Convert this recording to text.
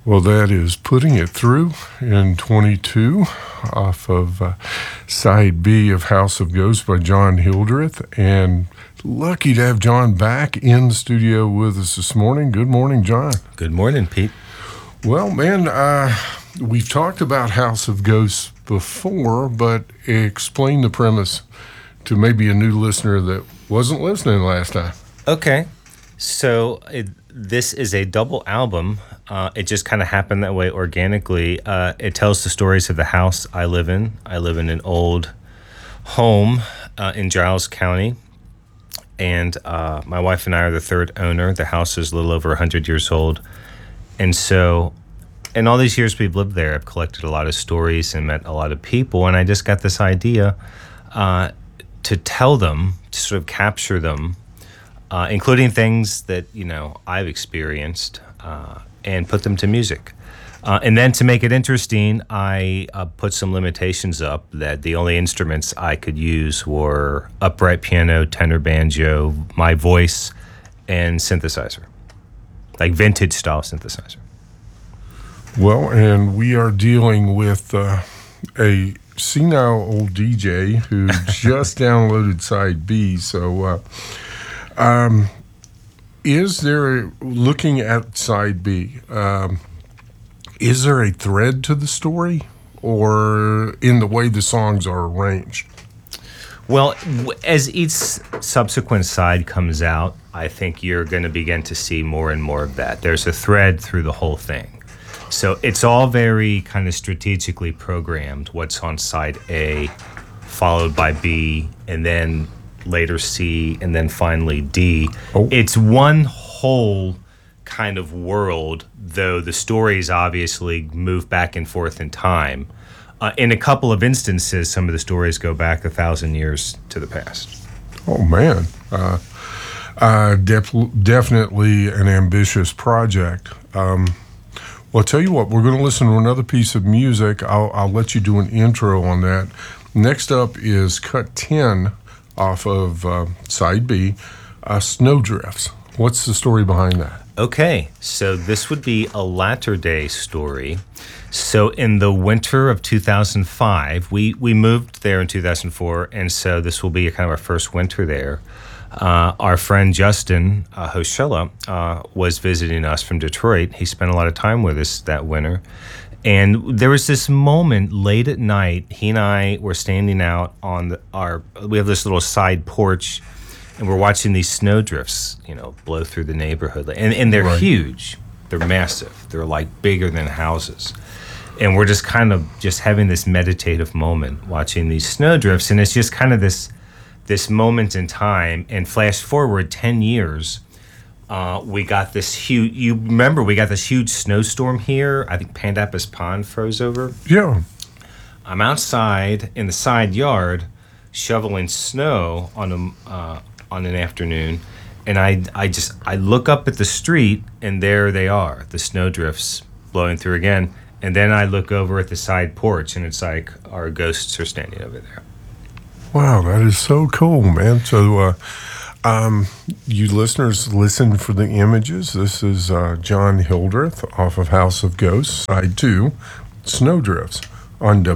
Well, that is Putting It Through in 22 off of side B of House of Ghosts by John Hildreth. And lucky to have John back in the studio with us this morning. Good morning, John. Good morning, Pete. Well, man, we've talked about House of Ghosts before, but explain the premise to maybe a new listener that wasn't listening last time. Okay. So this is a double album. It just kind of happened that way organically. It tells the stories of the house I live in. I live in an old home in Giles County, and my wife and I are the third owner. The house is a little over 100 years old. And so in all these years we've lived there, I've collected a lot of stories and met a lot of people, and I just got this idea to tell them, to sort of capture them, including things that, I've experienced, and put them to music. And then to make it interesting, I put some limitations up that the only instruments I could use were upright piano, tenor banjo, my voice, and synthesizer, like vintage style synthesizer. Well, and we are dealing with a senile old DJ who just downloaded side B. So, is there, looking at side B, is there a thread to the story or in the way the songs are arranged? Well, as each subsequent side comes out, I think you're going to begin to see more and more of that. There's a thread through the whole thing. So it's all very kind of strategically programmed, what's on side A, followed by B, and then later C, and then finally D. Oh. It's one whole kind of world, though the stories obviously move back and forth in time. In a couple of instances, some of the stories go back 1,000 years to the past. Oh, man. Definitely an ambitious project. Well, I'll tell you what, we're going to listen to another piece of music. I'll let you do an intro on that. Next up is cut 10 off of side B, Snowdrifts. What's the story behind that? Okay, so this would be a latter day story. So in the winter of 2005, we moved there in 2004, and so this will be kind of our first winter there. Our friend Justin Hoshella was visiting us from Detroit. He spent a lot of time with us that winter. And there was this moment late at night, he and I were standing out on we have this little side porch, and we're watching these snowdrifts, blow through the neighborhood. And they're right. Huge. They're massive. They're like bigger than houses. And we're just kind of just having this meditative moment watching these snowdrifts. And it's just kind of this moment in time. And flash forward 10 years, we got this huge, we got this huge snowstorm here. I think Pandapis Pond froze over. Yeah. I'm outside in the side yard shoveling snow on an afternoon, and I look up at the street, and there they are, the snowdrifts blowing through again. And then I look over at the side porch, and it's like our ghosts are standing over there. Wow, that is so cool, man. So, you listeners, listen for the images. This is John Hildreth off of House of Ghosts, side 2, Snowdrifts on